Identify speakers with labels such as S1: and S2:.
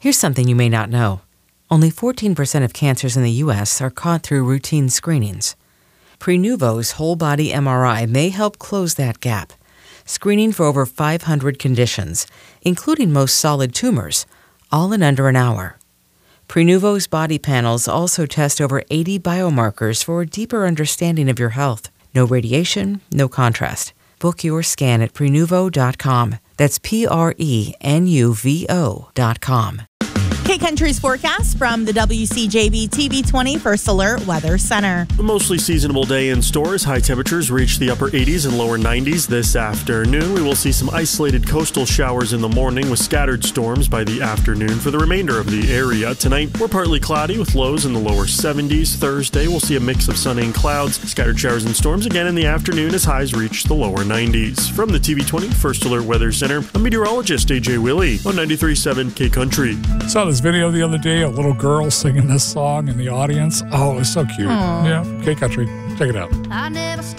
S1: Here's something you may not know. Only 14% of cancers in the U.S. are caught through routine screenings. Prenuvo's whole-body MRI may help close that gap, screening for over 500 conditions, including most solid tumors, all in under an hour. Prenuvo's body panels also test over 80 biomarkers for a deeper understanding of your health. No radiation, no contrast. Book your scan at Prenuvo.com. That's Prenuvo.com.
S2: K-Country's forecast from the WCJB TV20 First Alert Weather Center.
S3: A mostly seasonable day in stores. High temperatures reach the upper 80s and lower 90s this afternoon. We will see some isolated coastal showers in the morning with scattered storms by the afternoon for the remainder of the area. Tonight, we're partly cloudy with lows in the lower 70s. Thursday, we'll see a mix of sun and clouds. Scattered showers and storms again in the afternoon as highs reach the lower 90s. From the TV20 First Alert Weather Center, I'm meteorologist AJ Willie on 93.7 K-Country.
S4: Saw this video the other day, a little girl singing this song in the audience. Oh, it was so cute.
S2: Aww.
S4: Yeah, K-Country. Check it out.